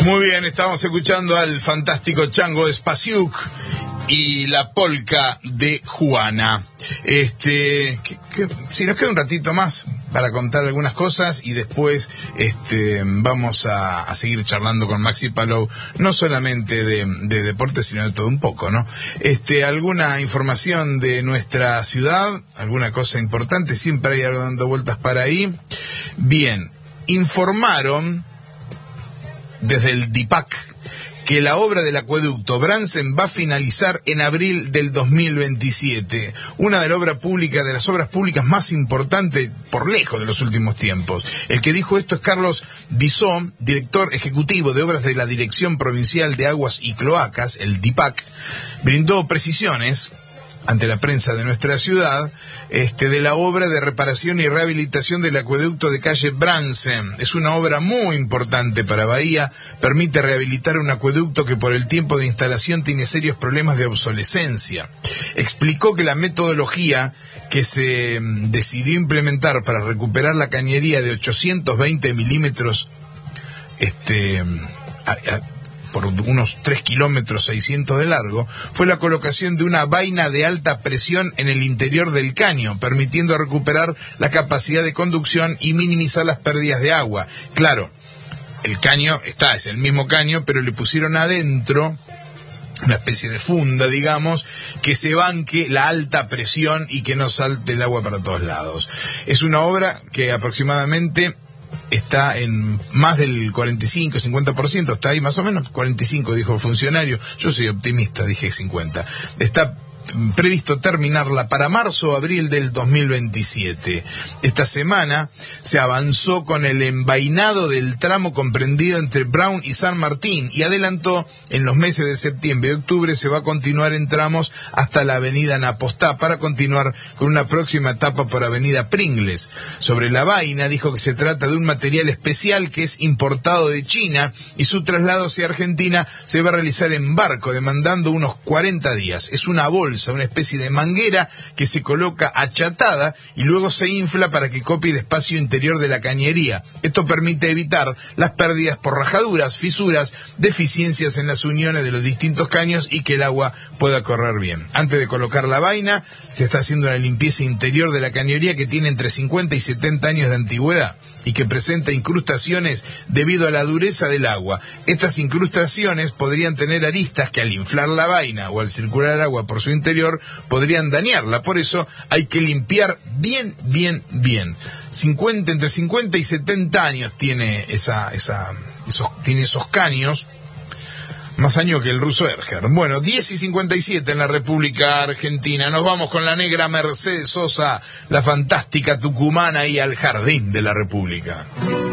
Muy bien, estamos escuchando al fantástico Chango Spasiuk y la polca de Juana. Si nos queda un ratito más para contar algunas cosas y después vamos a seguir charlando con Maxi Palou, no solamente de deporte, sino de todo un poco, ¿no? Alguna información de nuestra ciudad, alguna cosa importante, siempre hay algo dando vueltas para ahí. Bien, informaron desde el DIPAC que la obra del acueducto Bransen va a finalizar en abril del 2027. Una de las obras públicas más importantes por lejos de los últimos tiempos. El que dijo esto es Carlos Bisó, director ejecutivo de obras de la Dirección Provincial de Aguas y Cloacas, el DIPAC. Brindó precisiones ante la prensa de nuestra ciudad, de la obra de reparación y rehabilitación del acueducto de calle Bransen. Es una obra muy importante para Bahía, permite rehabilitar un acueducto que por el tiempo de instalación tiene serios problemas de obsolescencia. Explicó que la metodología que se decidió implementar para recuperar la cañería de 820 milímetros, por unos 3 kilómetros 600 de largo, fue la colocación de una vaina de alta presión en el interior del caño, permitiendo recuperar la capacidad de conducción y minimizar las pérdidas de agua. Claro, el caño es el mismo caño, pero le pusieron adentro una especie de funda, digamos, que se banque la alta presión y que no salte el agua para todos lados. Es una obra que aproximadamente está en más del 45-50%, está ahí más o menos, 45 dijo el funcionario, yo soy optimista, dije 50. Está previsto terminarla para marzo o abril del 2027. Esta semana se avanzó con el envainado del tramo comprendido entre Brown y San Martín y adelantó en los meses de septiembre y octubre se va a continuar en tramos hasta la avenida Napostá para continuar con una próxima etapa por avenida Pringles. Sobre la vaina dijo que se trata de un material especial que es importado de China y su traslado hacia Argentina se va a realizar en barco demandando unos 40 días. Es una bolsa, una especie de manguera que se coloca achatada y luego se infla para que copie el espacio interior de la cañería. Esto permite evitar las pérdidas por rajaduras, fisuras, deficiencias en las uniones de los distintos caños y que el agua pueda correr bien. Antes de colocar la vaina, se está haciendo una limpieza interior de la cañería que tiene entre 50 y 70 años de antigüedad y que presenta incrustaciones debido a la dureza del agua. Estas incrustaciones podrían tener aristas que al inflar la vaina o al circular agua por su interior podrían dañarla. Por eso hay que limpiar bien. Entre 50 y 70 años tiene esos caños. Más años que el ruso Erger. Bueno, 10:57 en la República Argentina. Nos vamos con la negra Mercedes Sosa, la fantástica tucumana, y al jardín de la República.